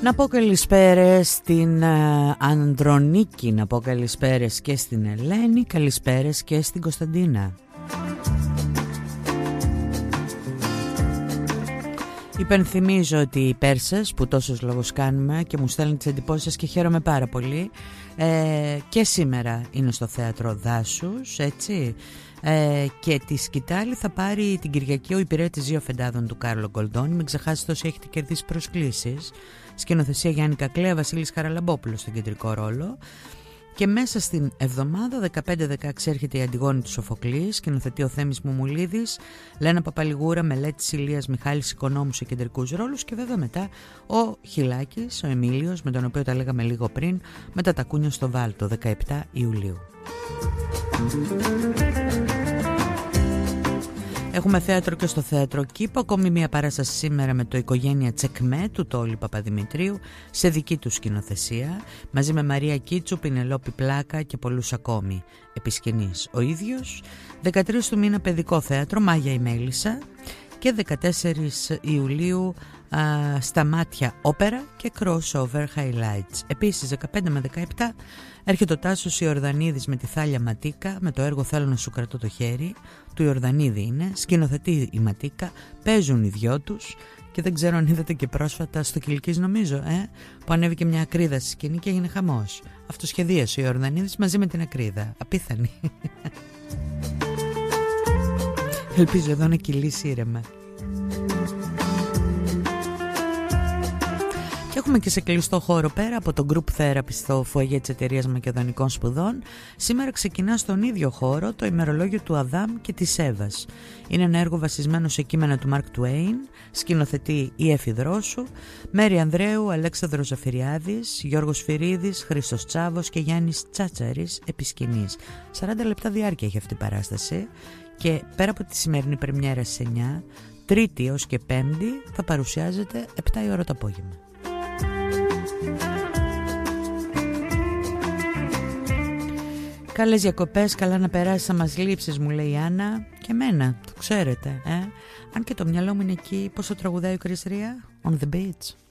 Να πω καλησπέρες στην Ανδρονίκη, να πω καλησπέρες και στην Ελένη, καλησπέρες και στην Κωνσταντίνα. Υπενθυμίζω ότι οι Πέρσες που τόσους λόγους κάνουμε και μου στέλνουν τις εντυπώσεις και χαίρομαι πάρα πολύ, και σήμερα είναι στο θέατρο Δάσους, έτσι, και τη σκητάλη θα πάρει την Κυριακή ο υπηρέτης δύο φεντάδων του Κάρλο Γκολντόνι. Μην ξεχάσετε όσοι έχετε κερδίσει προσκλήσεις. Σκηνοθεσία Γιάννη Κακλέα, Βασίλης Χαραλαμπόπουλος στον κεντρικό ρόλο. Και μέσα στην εβδομάδα 15-16 έρχεται η Αντιγόνη του Σοφοκλή, σκηνοθετεί ο Θέμης Μουμουλίδης, Λένα Παπαλιγούρα, Μελέτης Ηλίας, Μιχάλης Οικονόμου σε κεντρικούς ρόλους και βέβαια μετά ο Χιλάκης, ο Εμίλιος, με τον οποίο τα λέγαμε λίγο πριν, με τα τακούνια στο Βάλτο, 17 Ιουλίου. Έχουμε θέατρο και στο θέατρο Κήπο. Ακόμη μια παράσταση σήμερα με το Οικογένεια Τσεκμέ του Τόλι Παπαδημητρίου σε δική του σκηνοθεσία, μαζί με Μαρία Κίτσου, Πινελόπη Πλάκα και πολλούς ακόμη. Επισκηνής ο ίδιος. 13 του μήνα παιδικό θέατρο Μάγια η Μέλισσα και 14 Ιουλίου στα μάτια όπερα και crossover highlights. Επίσης 15 με 17 έρχεται ο Τάσος Ιορδανίδης με τη Θάλια Ματίκα με το έργο «Θέλω να σου κρατώ το χέρι», του Ιορδανίδη είναι, σκηνοθετεί η Ματίκα, παίζουν οι δυο τους και δεν ξέρω αν είδατε και πρόσφατα στο Κιλκής νομίζω, που ανέβηκε μια ακρίδα στη σκηνή και έγινε χαμός. Αυτό σχεδίασε ο Ιορδανίδης μαζί με την ακρίδα. Απίθανη. Ελπίζω εδώ να κυλήσει ήρεμα. Και έχουμε και σε κλειστό χώρο πέρα από το Group Therapy στο φουαγέ της Εταιρείας Μακεδονικών Σπουδών. Σήμερα ξεκινά στον ίδιο χώρο το ημερολόγιο του Αδάμ και της Εύας. Είναι ένα έργο βασισμένο σε κείμενα του Μαρκ Τουέιν, σκηνοθετεί η Εφη Δρόσου, Μέρη Ανδρέου, Αλέξανδρος Ζαφυριάδης, Γιώργος Φυρίδης, Χρήστος Τσάβος και Γιάννης Τσάτσαρης επί σκηνής. 40 λεπτά διάρκεια έχει αυτή η παράσταση και πέρα από τη σημερινή πρεμιέρα στις 9, Τρίτη έως και Πέμπτη θα παρουσιάζεται 7 η ώρα το απόγευμα. Καλές διακοπές, καλά να περάσεις, θα μας λείψεις, μου λέει η Άννα. Και εμένα, το ξέρετε, Αν και το μυαλό μου είναι εκεί, πόσο τραγουδάει ο Chris Ria, On the Beach.